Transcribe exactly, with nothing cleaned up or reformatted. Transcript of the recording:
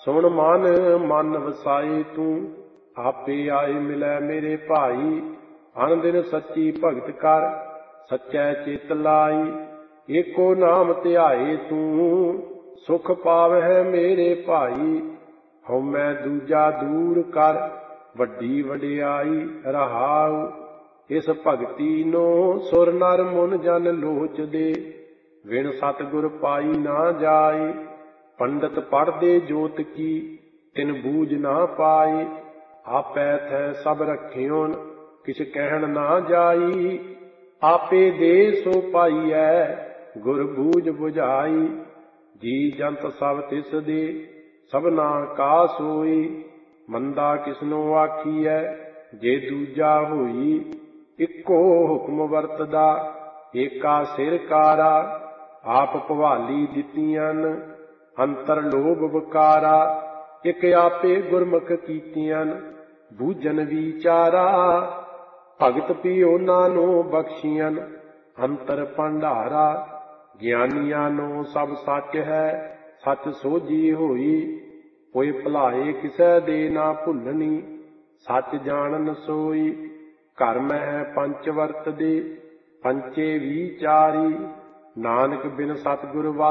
ਸੁਣ ਮਨ ਮਨ ਵਸਾਏ ਤੂੰ, ਆਪੇ ਆਏ ਮਿਲੈ ਮੇਰੇ ਭਾਈ। ਅਨ ਦਿਨ ਸੱਚੀ ਭਗਤ ਕਰ, ਸੱਚੈ ਚਿਤ ਲਾਈ। ਏਕੋ ਨਾਮ ਧਿਆਏ ਤੂੰ, ਸੁਖ ਪਾਵਹਿ ਮੇਰੇ ਭਾਈ। ਹਉਮੈ ਦੂਜਾ ਦੂਰ ਕਰ, ਵੱਡੀ ਵਡਿਆਈ ਰਹਾਉ। ਇਸ ਭਗਤੀ ਨੂੰ ਸੁਰ ਨਰ ਮੁਨ ਜਨ ਲੋਚਦੇ, ਵਿਣ ਸਤਿਗੁਰ ਪਾਈ ਨਾ ਜਾਏ। ਪੰਡਤ ਪੜ੍ਹਦੇ ਜੋਤ ਕੀ, ਤਿਨ ਬੂਝ ਨਾ ਪਾਏ। ਆਪੈ ਥੈ ਸਭ ਰਖਿਓਨ, ਕਿਛ ਕਹਿਣ ਨਾ ਜਾਈ। ਆਪੇ ਦੇ ਸੋ ਪਾਈਐ, ਗੁਰ ਬੂਝ ਬੁਝਾਈ। ਜੀ ਜੰਤ ਸਭ ਤਿਸ ਦੇ, ਸਭਨਾ ਕਾ ਸੋਈ। ਮੰਦਾ ਕਿਸਨੋ ਆਖੀਐ, ਜੇ ਦੂਜਾ ਹੋਈ। ਇੱਕੋ ਹੁਕਮ ਵਰਤਦਾ, ਏਕਾ ਸਿਰ ਕਾਰਾ। ਆਪ ਭਵਾਲੀ ਦਿੱਤੀਆਂ, ਅੰਤਰ ਲੋਭ ਵਿਕਾਰਾ। ਇਕ ਆਪੇ ਗੁਰਮੁਖ ਕੀਤੀਆਂ, ਬੂਝਨ ਵਿਚਾਰਾ। ਭਗਤ ਪਿਓਨਾ ਨੂੰ ਬਖਸ਼ੀਆਂ, ਅੰਤਰ ਭੰਡਾਰਾ। ਗਿਆਨੀਆਂ ਨੂੰ ਸਭ ਸੱਚ ਹੈ, ਸੱਚ ਸੋਝੀ ਹੋਈ। ਕੋਈ ਭੁਲਾਏ ਕਿਸੇ ਦੇ ਨਾ ਭੁੱਲਣੀ, ਸੱਚ ਜਾਣਨ ਸੋਈ। ਘਰ ਮਹਿ ਪੰਚ ਵਰਤਦੇ, ਪੰਚੇ ਵਿਚਾਰੀ। ਨਾਨਕ ਬਿਨ ਸਤਿਗੁਰ